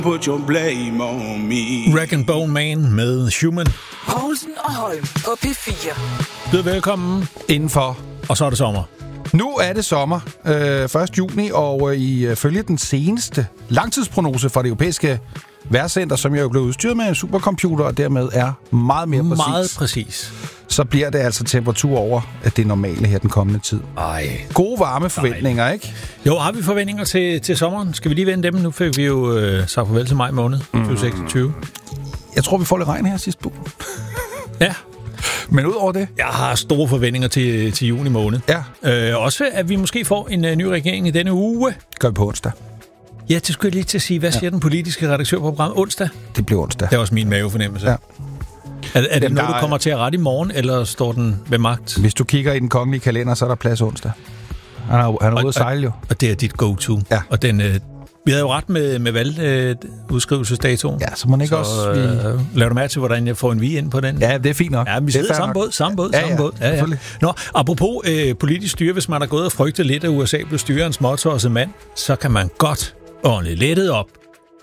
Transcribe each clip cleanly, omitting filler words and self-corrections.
Put your blame on me. Rag and Bone Man med Human. Poulsen og Holm på P4. Byd velkommen Indenfor. Og så er det sommer. Nu er det sommer, 1. juni, og ifølge den seneste langtidsprognose fra det europæiske vejrcenter, som jo blev udstyret med en supercomputer, og dermed er meget mere præcis. Meget præcis. Så bliver det altså temperatur over det normale her den kommende tid. Ej. Gode varme forventninger, ikke? Jo, har vi forventninger til sommeren? Skal vi lige vende dem? Nu fik vi jo sagt farvel til maj måned 2026. Jeg tror, vi får lidt regn her sidste uge. Ja. Men udover det? Jeg har store forventninger til juni måned. Ja. Også at vi måske får en ny regering i denne uge. Gør vi på onsdag. Ja, det skulle jeg lige til at sige. Hvad siger den politiske redaktør på programmet? Onsdag? Det bliver onsdag. Det er også min mavefornemmelse. Ja. Er det noget, du kommer til at rette i morgen, eller står den ved magt? Hvis du kigger i den kongelige kalender, så er der plads onsdag. Han er ude at sejle jo. Og det er dit go-to. Ja. Og den, vi havde jo ret med valgudskrivelsesdatoen. Ja, så må man ikke også... Laver du mærke til, hvordan jeg får en vi ind på den? Ja, det er fint nok. Ja, vi sidder samme båd. Ja. Nå, apropos politisk styre, hvis man er gået og frygtet lidt, at USA blev styret en småtosset mand, så kan man godt ordentligt lettet op.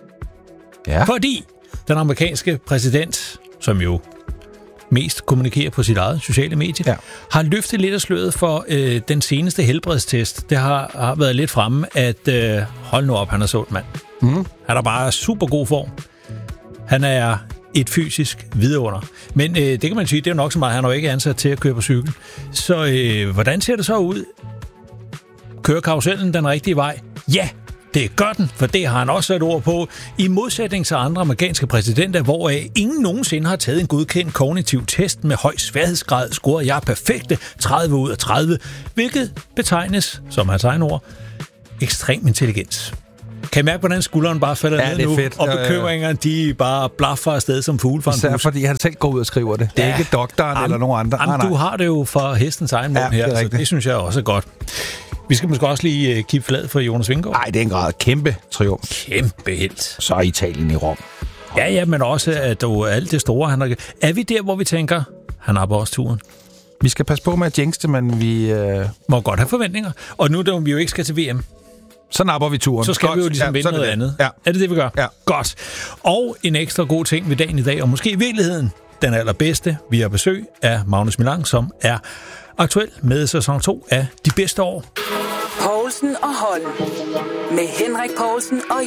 Ja. Fordi den amerikanske præsident, som jo mest kommunikerer på sit eget sociale medie, har løftet lidt af sløret for den seneste helbredstest. Det har været lidt fremme, at hold nu op, han er sundt mand. Han er bare super god form. Han er et fysisk vidunder. Men det kan man sige, det er nok så meget, han er jo ikke ansat til at køre på cykel. Så hvordan ser det så ud? Kører karusellen den rigtige vej? Ja! Det gør den, for det har han også sat ord på. I modsætning til andre amerikanske præsidenter, hvoraf ingen nogensinde har taget en godkendt kognitiv test med høj sværhedsgrad, scorer jeg perfekte 30 ud af 30, hvilket betegnes, som hans egen ord, ekstrem intelligens. Kan I mærke, hvordan skulderen bare falder ned nu, fedt. og bekymringerne, de bare blaffer afsted som fugle fra en bus? Fordi han selv går ud og skriver det. Det er ikke doktoren eller nogen andre. Du har det jo fra hestens egen mund her, så det synes jeg også er godt. Vi skal måske også lige kippe flad for Jonas Vingegaard. Nej, det er en grad kæmpe triumf. Kæmpe helt. Så er Italien i Rom. Ja, men også at alt det store, han har... Er vi der, hvor vi tænker, han har på os turen? Vi skal passe på med at jinxe det, men vi... må godt have forventninger. Og nu, da vi jo ikke skal til VM, så napper vi turen. Så skal vi jo ligesom vinde noget andet. Ja. Er det, vi gør? Ja. Godt. Og en ekstra god ting ved dagen i dag, og måske i virkeligheden den allerbedste. Vi har besøg af Magnus Milang, som er aktuel med sæson 2 af De Bedste År. Poulsen og Holm. Med Henrik Poulsen og